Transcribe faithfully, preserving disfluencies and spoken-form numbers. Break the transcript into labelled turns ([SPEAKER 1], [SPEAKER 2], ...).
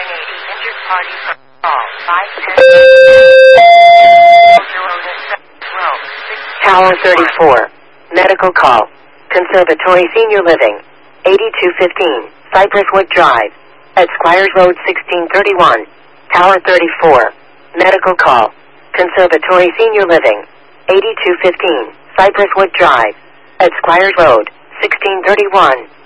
[SPEAKER 1] nine eighty. Injured party from call five ten.
[SPEAKER 2] Tower thirty-four. Medical call. Conservatory Senior Living. eighty-two fifteen. Cypress Wood Drive. At Squires Road sixteen thirty-one. Tower thirty-four. Medical call. Conservatory Senior Living. eighty-two fifteen. Cypress Wood Drive. At Squires Road sixteen thirty-one.